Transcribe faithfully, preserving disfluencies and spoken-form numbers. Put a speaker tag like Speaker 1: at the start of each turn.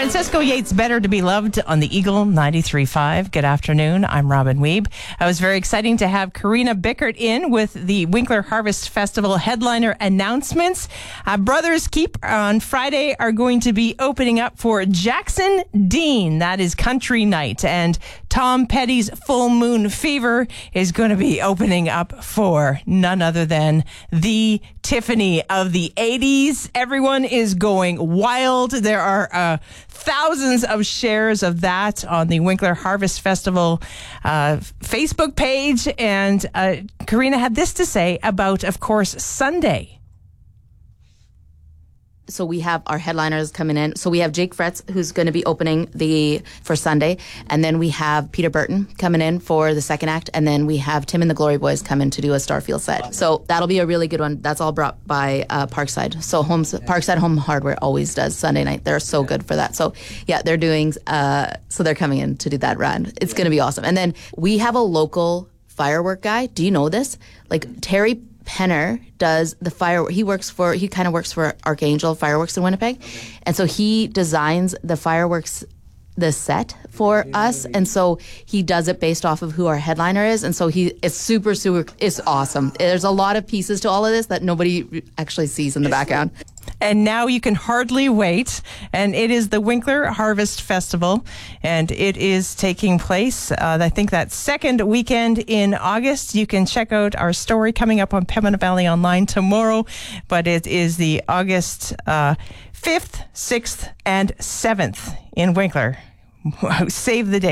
Speaker 1: Francesco Yates, Better to Be Loved on the Eagle ninety-three point five. Good afternoon. I'm Robin Weeb. It was very exciting to have Karina Bickert in with the Winkler Harvest Festival headliner announcements. Uh, Brothers Keep on Friday are going to be opening up for Jackson Dean. That is Country Night. And Tom Petty's Full Moon Fever is going to be opening up for none other than the Tiffany of the eighties. Everyone is going wild. There are uh, thousands of shares of that on the Winkler Harvest Festival uh, Facebook page. And uh, Karina had this to say about, of course, Sunday.
Speaker 2: So we have our headliners coming in. So we have Jake Fretz, who's going to be opening the for Sunday. And then we have Peter Burton coming in for the second act. And then we have Tim and the Glory Boys coming to do a Starfield set. So that'll be a really good one. That's all brought by uh, Parkside. So Homes, Parkside Home Hardware always does Sunday night. They're so good for that. So yeah, they're doing, uh, so they're coming in to do that run. It's going to be awesome. And then we have a local firework guy. Do you know this? Like Terry Penner does the fire. He works for, he kind of works for Archangel Fireworks in Winnipeg. And so he designs the fireworks, the set for us. And so he does it based off of who our headliner is. And so he, it's super, super, it's awesome. There's a lot of pieces to all of this that nobody actually sees in the background.
Speaker 1: And now you can hardly wait. And it is the Winkler Harvest Festival. And it is taking place, uh, I think, that second weekend in August. You can check out our story coming up on Pembina Valley Online tomorrow. But it is the August uh, fifth, sixth, and seventh in Winkler. Save the day.